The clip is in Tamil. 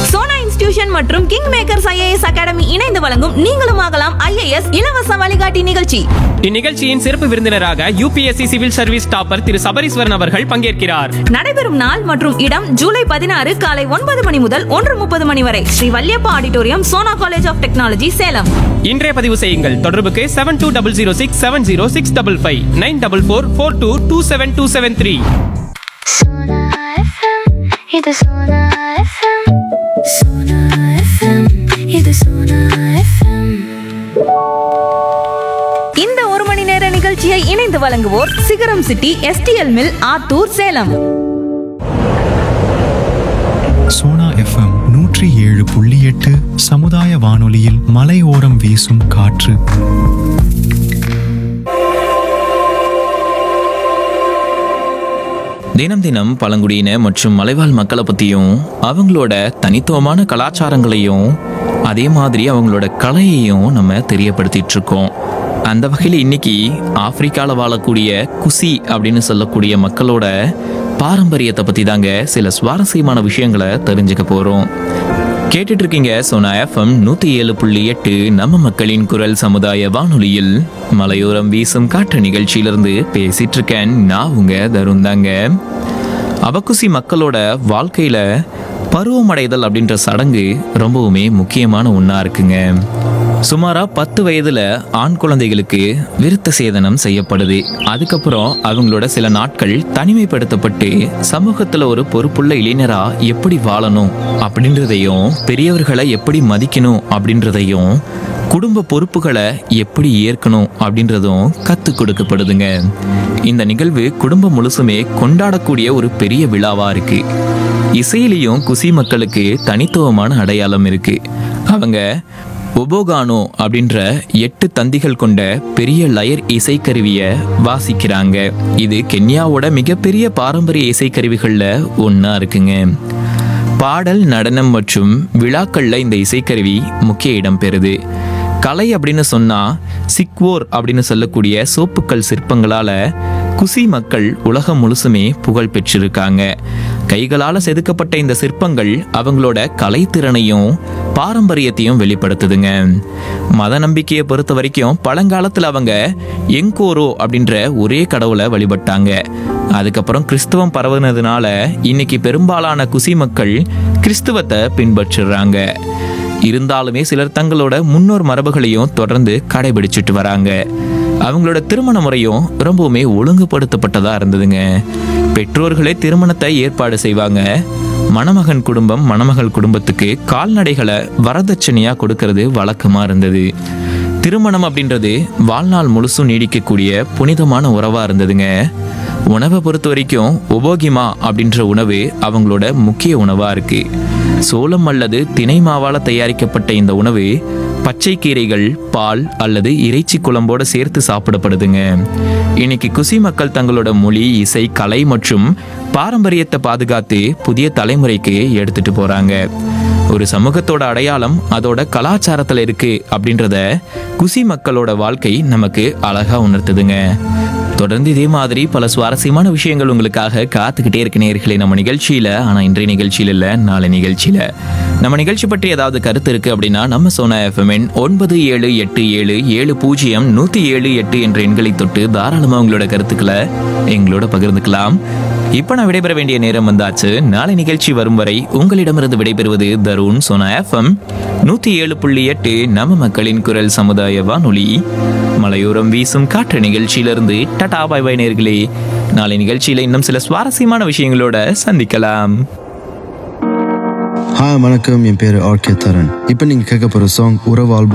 சோனா இன்ஸ்டிடியூஷன் மற்றும் கிங் மேக்கர்ஸ் ஐஏஎஸ் அகாடமி இணைந்து வழங்கும் நீங்களும் ஆகலாம் ஐஏஎஸ் இலவச வழிகாட்டி நிகழ்ச்சி. இந்நிகழ்ச்சியின் சிறப்பு விருந்தினராக யூபிஎஸ்சி சிவில் சர்வீஸ் டாப்பர் திரு சபரீஸ்வரன் அவர்கள் பங்கேற்கிறார். நடைபெறும் நாள் மற்றும் இடம் ஜூலை 16 காலை 9 மணி முதல் 1:30 மணி வரை Sri Valliappa auditorium, Sona college of technology, Salem. இன்றைய பதிவு செய்யுங்கள். தொடர்புக்கு 7200670655 9444227273. Sona FM, இது Sona FM. Sona FM, இது Sona FM. இந்த ஒரு மணி நேர நிகழ்ச்சியை இணைந்து வழங்குவோர் சிகரம் city, STL mill, Attur, Salem. Sona FM 107.8 சமுதாய வானொலியில் மலையோரம் வீசும் காற்று. தினம் தினம் பழங்குடியின மற்றும் மலைவாழ் மக்களை பற்றியும் அவங்களோட தனித்துவமான கலாச்சாரங்களையும் அதே மாதிரி அவங்களோட கலையையும் நம்ம தெரியப்படுத்திட்டு இருக்கோம். அந்த வகையில் இன்னைக்கு ஆப்பிரிக்காவில் வாழக்கூடிய குசி அப்படின்னு சொல்லக்கூடிய மக்களோட பாரம்பரியத்தை பற்றி தாங்க சில சுவாரஸ்யமான விஷயங்களை தெரிஞ்சுக்க போகிறோம். கேட்டுட்டு இருக்கீங்க சோனா FM 107.8 நம்ம மக்களின் குரல் சமுதாய வானொலியில் மலையோரம் வீசும் காற்று நிகழ்ச்சியிலிருந்து பேசிட்டு இருக்கேன். நான் உங்க தருண் தாங்க. அவகுசி மக்களோட வாழ்க்கையில பருவமடைதல் அப்படின்ற சடங்கு ரொம்பவுமே முக்கியமான ஒன்றா இருக்குங்க. சுமாரா 10 வயதுல ஆண் குழந்தைகளுக்கு விருத்த சேதனம் செய்யப்படுது. அதுக்கப்புறம் அவங்களோட சில நாட்கள் தனிமைப்படுத்தப்பட்டு சமூகத்துல ஒரு பொறுப்புள்ள இளைஞரா எப்படி வாழணும் அப்படின்றதையும், பெரியவர்களை எப்படி மதிக்கணும் அப்படின்றதையும், குடும்ப பொறுப்புகளை எப்படி ஏற்கணும் அப்படின்றதும் கற்றுக் கொடுக்கப்படுதுங்க. இந்த நிகழ்வு குடும்பம் முழுசுமே கொண்டாடக்கூடிய ஒரு பெரிய விழாவா இருக்கு. இசையிலையும் குசி மக்களுக்கு தனித்துவமான அடையாளம் இருக்கு. அவங்க ஒபோகானோ அப்படின்ற 8 தந்திகள் கொண்ட பெரிய லயர் இசைக்கருவியை வாசிக்கிறாங்க. இது கென்யாவோட மிகப்பெரிய பாரம்பரிய இசைக்கருவிகள்ல ஒன்றா இருக்குங்க. பாடல், நடனம் மற்றும் விழாக்கள்ல இந்த இசைக்கருவி முக்கிய இடம் பெறுது. கலை அப்படின்னு சொன்னா சிக்வோர் அப்படின்னு சொல்லக்கூடிய சோப்புக்கல் சிற்பங்களால குசி மக்கள் உலகம் முழுசுமே புகழ் பெற்றிருக்காங்க. கைகளால் செதுக்கப்பட்ட இந்த சிற்பங்கள் அவங்களோட கலைத்திறனையும் பாரம்பரியத்தையும் வெளிப்படுத்துதுங்க. மத நம்பிக்கையை பொறுத்த வரைக்கும் பழங்காலத்தில் அவங்க எங்கோரோ அப்படின்ற ஒரே கடவுளை வழிபட்டாங்க. அதுக்கப்புறம் கிறிஸ்துவம் பரவுனதுனால இன்னைக்கு பெரும்பாலான குசி மக்கள் கிறிஸ்துவத்தை பின்பற்றுறாங்க. இருந்தாலுமே சிலர் தங்களோட முன்னோர் மரபுகளையும் தொடர்ந்து கடைபிடிச்சிட்டு வராங்க. அவங்களோட திருமண முறையும் ரொம்பவுமே ஒழுங்குபடுத்தப்பட்டதா இருந்ததுங்க. பெற்றோர்களே திருமணத்தை ஏற்பாடு செய்வாங்க. மணமகன் குடும்பம் மணமகள் குடும்பத்துக்கு கால்நடைகளை வரதட்சணையா கொடுக்கறது வழக்கமா இருந்தது. திருமணம் அப்படின்றது வாழ்நாள் முழுசும் நீடிக்கக்கூடிய புனிதமான உறவா இருந்ததுங்க. உணவை பொறுத்த வரைக்கும் ஒபோகிமா அப்படின்ற உணவு அவங்களோட முக்கிய உணவா இருக்கு. சோளம் அல்லது திணை மாவால தயாரிக்கப்பட்ட இந்த உணவு பச்சை கீரைகள், பால் அல்லது இறைச்சி குழம்போட சேர்த்து சாப்பிடப்படுதுங்க. இன்னைக்கு குசி மக்கள் தங்களோட மொழி, இசை, கலை மற்றும் பாரம்பரியத்தை பாதுகாத்து புதிய தலைமுறைக்கு எடுத்துட்டு போறாங்க. ஒரு சமூகத்தோட அடையாளம் அதோட கலாச்சாரத்துல இருக்கு அப்படின்றத குசி மக்களோட வாழ்க்கை நமக்கு அழகா உணர்த்துதுங்க. தொடர்ந்து இதே மாதிரி பல சுவாரஸ்யமான விஷயங்கள் உங்களுக்காக காத்துக்கிட்டே இருக்க நேயர்களே நம்ம நிகழ்ச்சியில. ஆனா இன்றைய நிகழ்ச்சியில இல்ல, நாளை நிகழ்ச்சியில. நம்ம நிகழ்ச்சி பற்றி ஏதாவது கருத்து இருக்கு அப்படின்னா நம்ம சோனா FM 9787700178 என்ற எண்களை தொட்டு தாராளமா உங்களோட கருத்துக்களை எங்களோட பகிர்ந்துக்கலாம். இப்ப நான் விடைபெற வேண்டிய நேரம் வந்தாச்சு. நாளை நிகழ்ச்சி வரும் வரை உங்களிடமிருந்து விடைபெறுவது தருண். சோனா FM 107.8 நம்ம மக்களின் குரல் சமுதாய வானொலி மலையோரம் வீசும் காற்று நிகழ்ச்சியிலிருந்து டாடா பை பை நேயர்களே. நாளை நிகழ்ச்சியில இன்னும் சில சுவாரஸ்யமான விஷயங்களோட சந்திக்கலாம். வணக்கம், என் பேரு ஆர்கே தரன். இப்ப நீங்க கேட்க போற சாங் உறவு ஆல்பம்